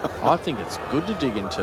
I think it's good to dig into.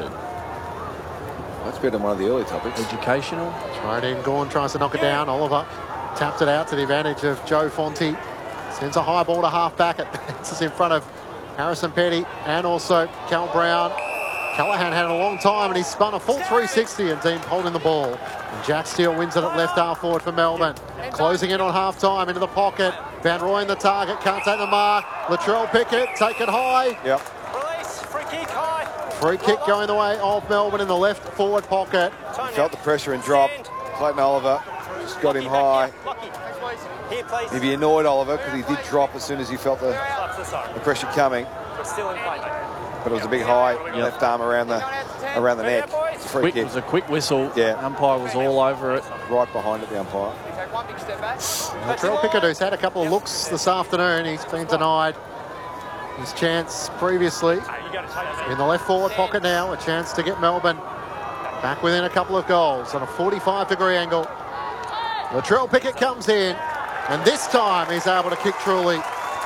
That's better than one of the early topics. Educational. Thrown in, Gawn tries to knock it down. Oliver tapped it out to the advantage of Joe Fonte. Sends a high ball to half-back. It bounces in front of Harrison Petty and also Cal Brown. Callaghan had a long time and he spun a full 360 and Dean holding the ball. And Jack Steele wins it at left half forward for Melbourne. Closing in on half-time into the pocket. Van Rooyen the target, can't take the mark. Latrell Pickett, take it high. Yep. Release, free kick high. Free kick going the way of Melbourne in the left forward pocket. Felt the pressure and dropped. Clayton Oliver just got him high. Here, please. He'd be annoyed, Oliver, because he did drop as soon as he felt the pressure coming. Still in play, mate. But it was a big high left arm around the neck. It's a free kick. It was a quick whistle. Yeah. Umpire was all over it. Right behind it, the umpire. Latrell Pickett, who's had a couple of looks this afternoon, he's been denied his chance previously. In the left forward pocket now, a chance to get Melbourne back within a couple of goals on a 45-degree angle. Latrell Pickett comes in, and this time he's able to kick truly.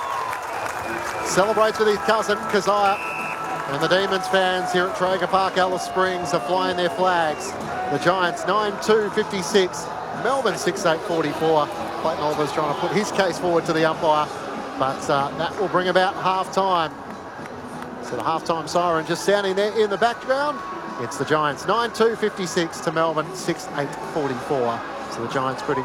Celebrates with his cousin, Keziah. And the Demons fans here at Traeger Park, Alice Springs, are flying their flags. The Giants 9-2-56, Melbourne 6-8-44. Clayton Oliver's trying to put his case forward to the umpire, but that will bring about half-time. So the half-time siren just sounding there in the background. It's the Giants 9-2-56 to Melbourne 6-8-44. So the Giants putting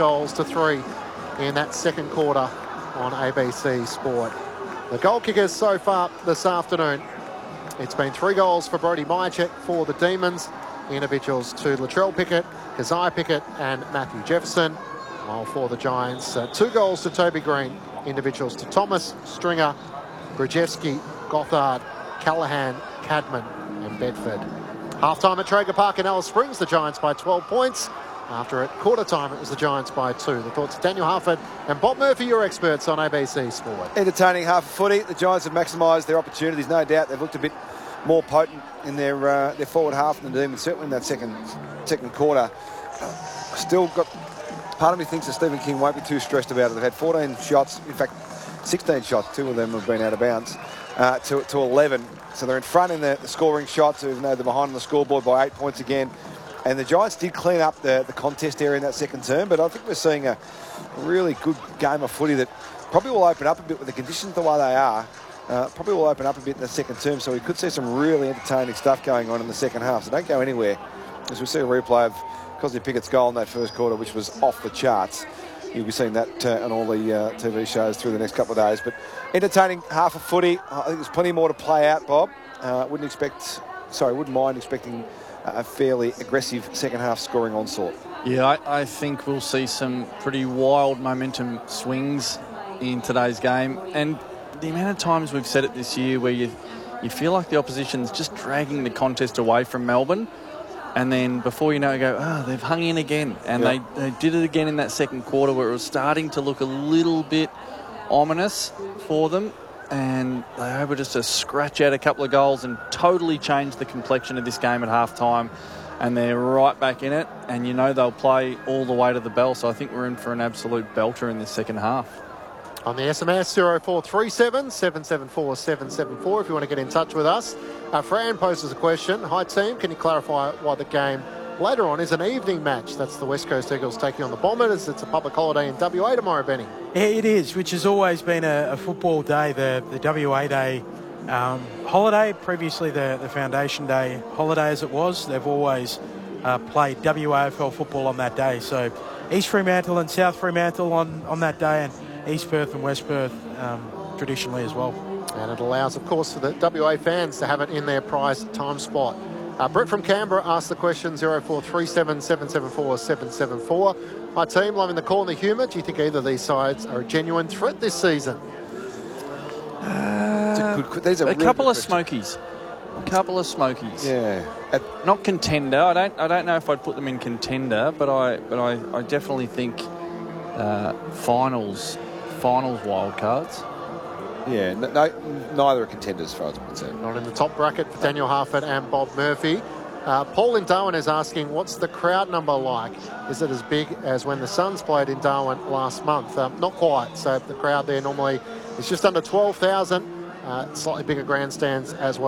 5-3 in that second quarter on ABC Sport. The goal kickers so far this afternoon, it's been 3 goals for Brody Mychek for the Demons. Individuals to Latrell Pickett, Keziah Pickett and Matthew Jefferson. While for the Giants, 2 goals to Toby Green. Individuals to Thomas, Stringer, Brzezinski, Gothard, Callaghan, Cadman and Bedford. Half-time at Traeger Park in Alice Springs, the Giants by 12 points. After at quarter time, it was the Giants by 2. The thoughts of Daniel Harford and Bob Murphy, your experts on ABC Sport. Entertaining half a footy. The Giants have maximised their opportunities, no doubt. They've looked a bit more potent in their forward half than the Demons, certainly in that second quarter. Still got... Part of me thinks that Stephen King won't be too stressed about it. They've had 14 shots, in fact, 16 shots. 2 of them have been out of bounds, to 11. So they're in front in the scoring shots, even though they're behind on the scoreboard by 8 points again. And the Giants did clean up the contest area in that second term, but I think we're seeing a really good game of footy that probably will open up a bit with the conditions the way they are. Probably will open up a bit in the second term, so we could see some really entertaining stuff going on in the second half. So don't go anywhere, as we see a replay of Cosy Pickett's goal in that first quarter, which was off the charts. You'll be seeing that on all the TV shows through the next couple of days. But entertaining half of footy. I think there's plenty more to play out, Bob. Wouldn't mind expecting a fairly aggressive second half scoring onslaught. Yeah, I think we'll see some pretty wild momentum swings in today's game. And the amount of times we've said it this year where you feel like the opposition's just dragging the contest away from Melbourne. And then before you know it, you go, they've hung in again. And they did it again in that second quarter where it was starting to look a little bit ominous for them. And they were able just to scratch out a couple of goals and totally change the complexion of this game at half-time. And they're right back in it. And you know they'll play all the way to the bell. So I think we're in for an absolute belter in this second half. On the SMS, 0437 774 774 if you want to get in touch with us. Fran poses a question. Hi team, can you clarify why the game later on is an evening match? That's the West Coast Eagles taking on the Bombers. It's a public holiday in WA tomorrow, Benny. Yeah, it is, which has always been a football day, the WA Day holiday. Previously the Foundation Day holiday as it was. They've always played WAFL football on that day. So East Fremantle and South Fremantle on that day, and East Perth and West Perth traditionally as well. And it allows, of course, for the WA fans to have it in their prize time spot. Brett from Canberra asked the question, 0437 774 774. Hi team, loving the call and the humour. Do you think either of these sides are a genuine threat this season? A couple of smokies. Yeah. Not contender. I don't know if I'd put them in contender, but I definitely think finals wildcards. Yeah, neither are contenders as far as I'm concerned. Not in the top bracket for Daniel Harford and Bob Murphy. Paul in Darwin is asking, what's the crowd number like? Is it as big as when the Suns played in Darwin last month? Not quite. So the crowd there normally is just under 12,000. Slightly bigger grandstands as well.